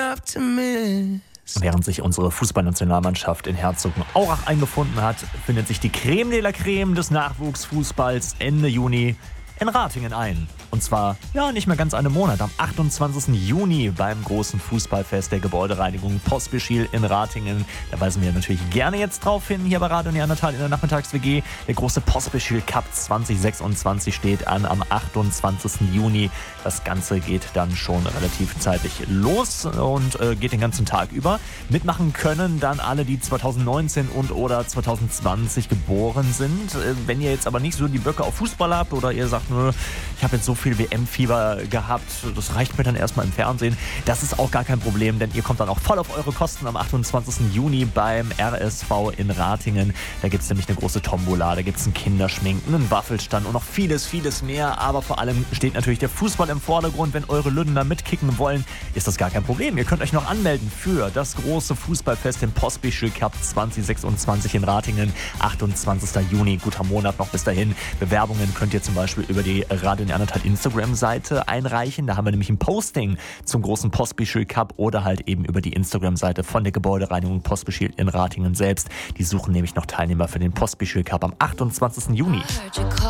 Während sich unsere Fußballnationalmannschaft in Herzogenaurach eingefunden hat, findet sich die Creme de la Creme des Nachwuchsfußballs Ende Juni in Ratingen ein. Und zwar, nicht mehr ganz einen Monat, am 28. Juni beim großen Fußballfest der Gebäudereinigung Pospischil in Ratingen. Da weisen wir natürlich gerne jetzt drauf hin, hier bei Radio Neandertal in der Nachmittags-WG. Der große Pospischil Cup 2026 steht an am 28. Juni. Das Ganze geht dann schon relativ zeitig los und geht den ganzen Tag über. Mitmachen können dann alle, die 2019 und oder 2020 geboren sind. Wenn ihr jetzt aber nicht so die Böcke auf Fußball habt oder ihr sagt, ich habe jetzt so viel WM-Fieber gehabt, das reicht mir dann erstmal im Fernsehen. Das ist auch gar kein Problem, denn ihr kommt dann auch voll auf eure Kosten am 28. Juni beim RSV in Ratingen. Da gibt es nämlich eine große Tombola, da gibt es einen Kinderschminken, einen Waffelstand und noch vieles, vieles mehr. Aber vor allem steht natürlich der Fußball im Vordergrund. Wenn eure Lüden da mitkicken wollen, ist das gar kein Problem. Ihr könnt euch noch anmelden für das große Fußballfest im Pospischil Cup 2026 in Ratingen. 28. Juni, guter Monat noch bis dahin. Bewerbungen könnt ihr zum Beispiel über die Radio Neandertal Instagram-Seite einreichen. Da haben wir nämlich ein Posting zum großen Pospischil Cup oder halt eben über die Instagram-Seite von der Gebäudereinigung Pospischil in Ratingen selbst. Die suchen nämlich noch Teilnehmer für den Pospischil Cup am 28. Juni.